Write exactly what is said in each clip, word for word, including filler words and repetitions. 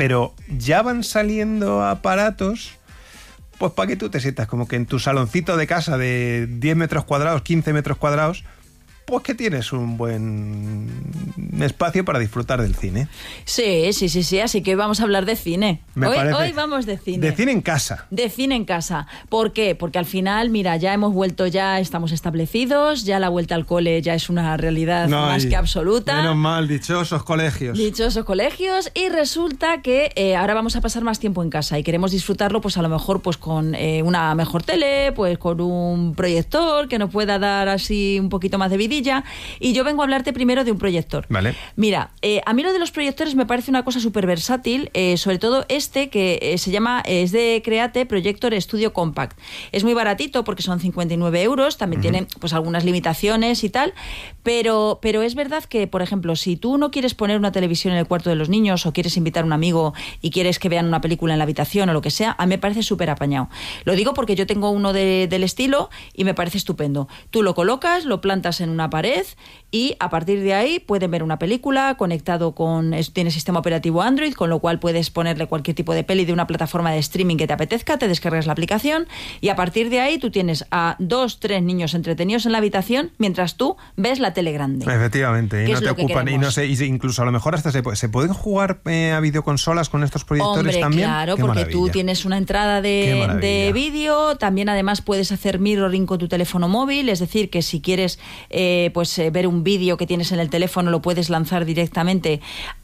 pero ya van saliendo aparatos, pues para que tú te sientas como que en tu saloncito de casa de diez metros cuadrados, quince metros cuadrados, pues que tienes un buen espacio para disfrutar del cine. Sí, sí, sí, sí, así que hoy vamos a hablar de cine. Me hoy, parece, hoy vamos de cine. De cine en casa. De cine en casa. ¿Por qué? Porque al final, mira, ya hemos vuelto, ya estamos establecidos, ya la vuelta al cole ya es una realidad no, más que absoluta. Menos mal, dichosos colegios. Dichosos colegios. Y resulta que eh, ahora vamos a pasar más tiempo en casa y queremos disfrutarlo, pues a lo mejor pues con eh, una mejor tele, pues con un proyector que nos pueda dar así un poquito más de vidilla. Y yo vengo a hablarte primero de un proyector. Vale. Mira, eh, a mí lo de los proyectores me parece una cosa súper versátil, eh, sobre todo este que eh, se llama, eh, es de Create Projector Studio Compact. Es muy baratito porque son cincuenta y nueve euros, también uh-huh. tiene pues algunas limitaciones y tal, pero, pero es verdad que, por ejemplo, si tú no quieres poner una televisión en el cuarto de los niños o quieres invitar a un amigo y quieres que vean una película en la habitación o lo que sea, a mí me parece súper apañado. Lo digo porque yo tengo uno de, del estilo y me parece estupendo. Tú lo colocas, lo plantas en una pared y a partir de ahí pueden ver una película conectado con, tiene sistema operativo Android, con lo cual puedes ponerle cualquier tipo de peli de una plataforma de streaming que te apetezca, te descargas la aplicación y a partir de ahí tú tienes a dos, tres niños entretenidos en la habitación mientras tú ves la tele grande. Efectivamente, y no te ocupan, y no sé, y incluso a lo mejor hasta se, se pueden jugar eh, a videoconsolas con estos proyectores. Hombre, también. Claro, Qué porque maravilla. Tú tienes una entrada de, de vídeo, también además puedes hacer mirroring con tu teléfono móvil, es decir, que si quieres eh, pues eh, ver un vídeo que tienes en el teléfono lo puedes lanzar directamente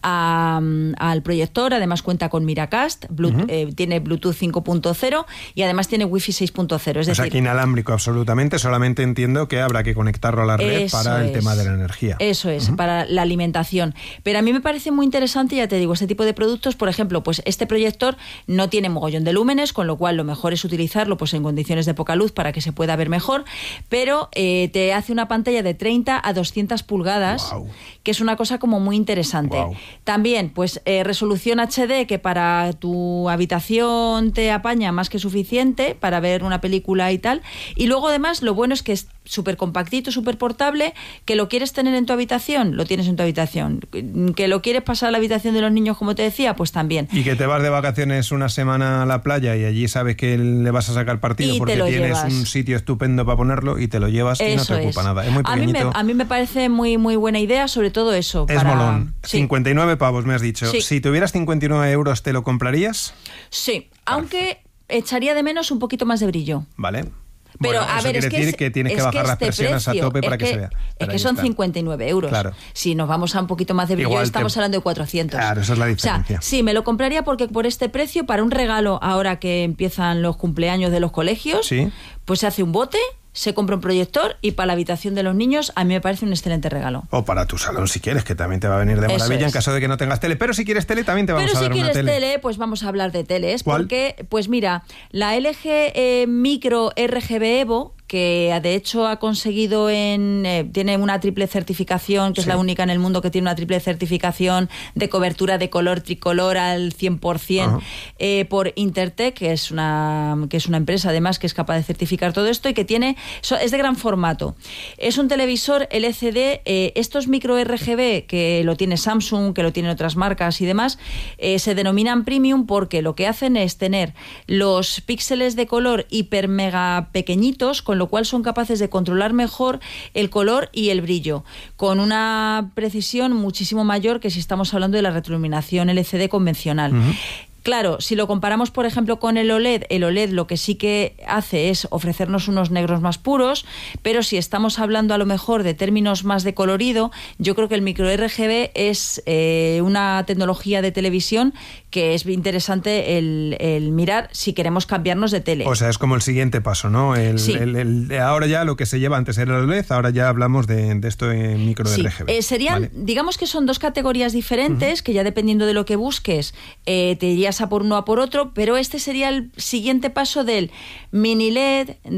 a, al proyector. Además cuenta con Miracast, Bluetooth, uh-huh. eh, tiene Bluetooth cinco punto cero y además tiene Wi-Fi seis punto cero. Es o decir, sea, que inalámbrico absolutamente, solamente entiendo que habrá que conectarlo a la red para el es, tema de la energía. Eso es, uh-huh. para la alimentación. Pero a mí me parece muy interesante, ya te digo, este tipo de productos, por ejemplo, pues este proyector no tiene mogollón de lúmenes, con lo cual lo mejor es utilizarlo pues en condiciones de poca luz para que se pueda ver mejor, pero eh, te hace una pantalla de treinta a doscientas pulgadas, wow. que es una cosa como muy interesante. Wow. También, pues, eh, resolución H D, que para tu habitación te apaña más que suficiente para ver una película y tal. Y luego, además, lo bueno es que es súper compactito, súper portable, que lo quieres tener en tu habitación, lo tienes en tu habitación. Que lo quieres pasar a la habitación de los niños, como te decía, pues también. Y que te vas de vacaciones una semana a la playa y allí sabes que le vas a sacar partido y porque tienes llevas. un sitio estupendo para ponerlo y te lo llevas. Eso y no te ocupa es. nada. Es muy pequeñito. A mí, me, a mí me parece muy, muy buena idea, sobre todo eso. Es para... molón. Sí. cincuenta y nueve pavos, me has dicho. Sí. Si tuvieras cincuenta y nueve euros, ¿te lo comprarías? Sí, aunque echaría de menos un poquito más de brillo. Vale. Pero, bueno, a eso ver, quiere es que decir es, que tienes es que bajar que las este presiones precio, a tope para es que, que se vea. Es que son está. cincuenta y nueve euros. Claro. Si nos vamos a un poquito más de brillo, Igual estamos te... hablando de cuatrocientos. Claro, esa es la diferencia. O sea, sí, me lo compraría porque por este precio, para un regalo, ahora que empiezan los cumpleaños de los colegios, ¿Sí? pues se hace un bote, se compra un proyector y para la habitación de los niños a mí me parece un excelente regalo. O para tu salón si quieres, que también te va a venir de maravilla es. en caso de que no tengas tele. Pero si quieres tele, también te vamos Pero a dar si una tele. Pero si quieres tele, pues vamos a hablar de teles. ¿Cuál? Porque, pues mira, la L G eh, Micro R G B Evo, que de hecho ha conseguido en eh, tiene una triple certificación, que sí. es la única en el mundo que tiene una triple certificación de cobertura de color tricolor al cien por ciento uh-huh. eh, por Intertech, que es una que es una empresa además que es capaz de certificar todo esto y que tiene es de gran formato. Es un televisor L C D, eh, estos micro R G B que lo tiene Samsung, que lo tienen otras marcas y demás, eh, se denominan premium porque lo que hacen es tener los píxeles de color hiper mega pequeñitos, con lo cual son capaces de controlar mejor el color y el brillo, con una precisión muchísimo mayor que si estamos hablando de la retroiluminación L C D convencional. Uh-huh. Claro, si lo comparamos, por ejemplo, con el O L E D, el O L E D lo que sí que hace es ofrecernos unos negros más puros, pero si estamos hablando a lo mejor de términos más de colorido, yo creo que el micro R G B es eh, una tecnología de televisión que es interesante el, el mirar si queremos cambiarnos de tele. O sea, es como el siguiente paso, ¿no? El, sí. el, el, ahora ya lo que se lleva antes era el O L E D, ahora ya hablamos de, de esto en micro sí. R G B. Eh, serían, vale. digamos que son dos categorías diferentes, uh-huh. que ya dependiendo de lo que busques, eh, te irías a por uno a por otro, pero este sería el siguiente paso del mini L E D,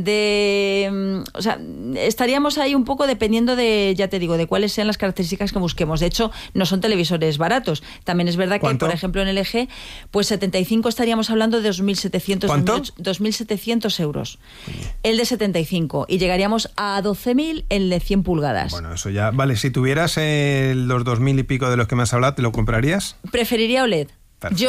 de, o sea, estaríamos ahí un poco dependiendo de, ya te digo, de cuáles sean las características que busquemos. De hecho, no son televisores baratos. También es verdad ¿Cuánto? que, por ejemplo, en L G, pues setenta y cinco estaríamos hablando de dos mil setecientos, ¿Cuánto? dos mil setecientos euros. El de setenta y cinco. Y llegaríamos a doce mil el de cien pulgadas. Bueno, eso ya. Vale, si tuvieras eh, los dos mil y pico de los que me has hablado, ¿te lo comprarías? Preferiría O L E D. Perfecto. Yo